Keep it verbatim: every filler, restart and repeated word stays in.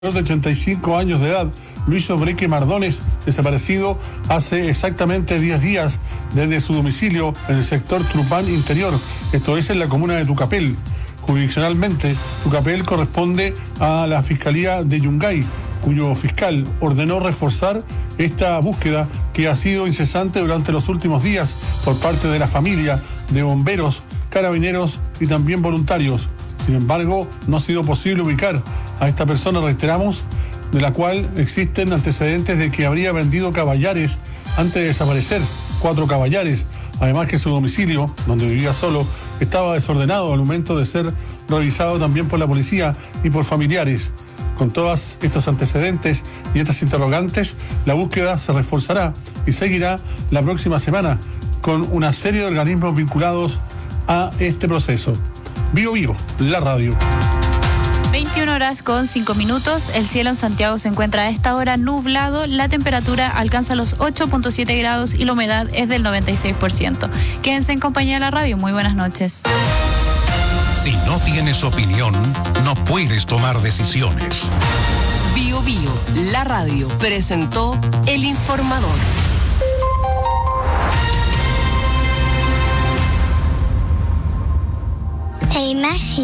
de ochenta y cinco años de edad, Luis Obreque Mardones, desaparecido hace exactamente diez días desde su domicilio en el sector Trupán Interior, esto es en la comuna de Tucapel. Jurisdiccionalmente, Tucapel corresponde a la Fiscalía de Yungay, cuyo fiscal ordenó reforzar esta búsqueda que ha sido incesante durante los últimos días por parte de la familia, de bomberos, carabineros y también voluntarios. Sin embargo, no ha sido posible ubicar a esta persona, reiteramos, de la cual existen antecedentes de que habría vendido caballares antes de desaparecer, cuatro caballares, además que su domicilio, donde vivía solo, estaba desordenado al momento de ser revisado también por la policía y por familiares. Con todos estos antecedentes y estas interrogantes, la búsqueda se reforzará y seguirá la próxima semana con una serie de organismos vinculados a este proceso. Bio Bio, la radio. veintiuna horas con cinco minutos. El cielo en Santiago se encuentra a esta hora nublado. La temperatura alcanza los ocho punto siete grados y la humedad es del noventa y seis por ciento. Quédense en compañía de la radio. Muy buenas noches. Si no tienes opinión, no puedes tomar decisiones. Bio Bio, la radio, presentó El Informador. Hey, Maxi.